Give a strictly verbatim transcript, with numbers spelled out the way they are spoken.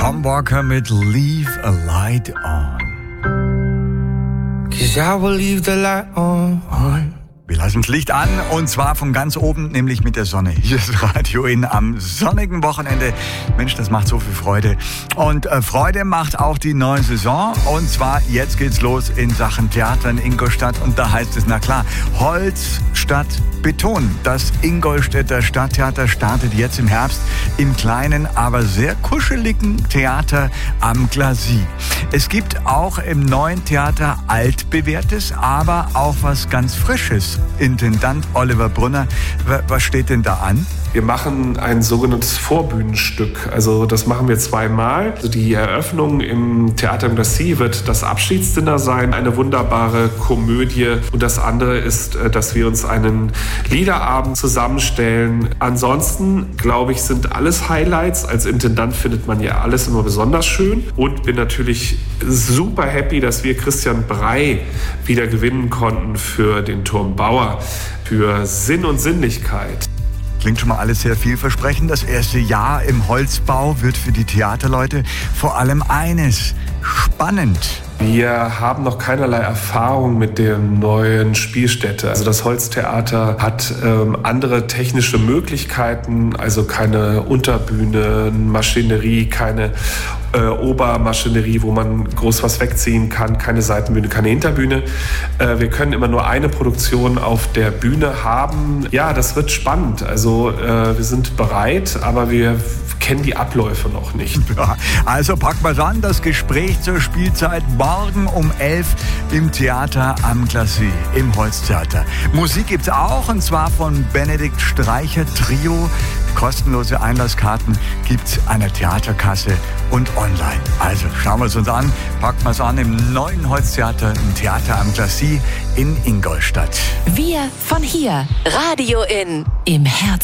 Tom Walker mit Leave a Light On. 'Cause I will leave the light on. Wir lassen das Licht an und zwar von ganz oben, nämlich mit der Sonne. Hier ist Radio In am sonnigen Wochenende. Mensch, das macht so viel Freude. Und äh, Freude macht auch die neue Saison. Und zwar jetzt geht's los in Sachen Theater in Ingolstadt. Und da heißt es, na klar, Holz statt Beton. Das Ingolstädter Stadttheater startet jetzt im Herbst im kleinen, aber sehr kuscheligen Theater am Glacis. Es gibt auch im neuen Theater altbewährtes, aber auch was ganz Frisches. Intendant Oliver Brunner, was steht denn da an? Wir machen ein sogenanntes Vorbühnenstück. Also das machen wir zweimal. Also die Eröffnung im Theater im Glacis wird das Abschiedsdinner sein, eine wunderbare Komödie. Und das andere ist, dass wir uns einen Liederabend zusammenstellen. Ansonsten, glaube ich, sind alles Highlights. Als Intendant findet man ja alles immer besonders schön. Und bin natürlich super happy, dass wir Christian Brey wieder gewinnen konnten für den Turm Bauer, für Sinn und Sinnlichkeit. Klingt schon mal alles sehr vielversprechend. Das erste Jahr im Holzbau wird für die Theaterleute vor allem eines: spannend. Wir haben noch keinerlei Erfahrung mit der neuen Spielstätte. Also das Holztheater hat ähm, andere technische Möglichkeiten, also keine Unterbühne, Maschinerie, keine äh, Obermaschinerie, wo man groß was wegziehen kann, keine Seitenbühne, keine Hinterbühne. Äh, wir können immer nur eine Produktion auf der Bühne haben. Ja, das wird spannend. Also äh, wir sind bereit, aber wir kennen die Abläufe noch nicht. Ja, also packen wir an, das Gespräch zur Spielzeit morgen um elf im Theater am Glacis, im Holztheater. Musik gibt's auch, und zwar von Benedikt Streicher Trio. Kostenlose Einlasskarten gibt's an der Theaterkasse und online. Also schauen wir es uns an, packen wir es an im neuen Holztheater, im Theater am Glacis in Ingolstadt. Wir von hier, Radio In, im Herzen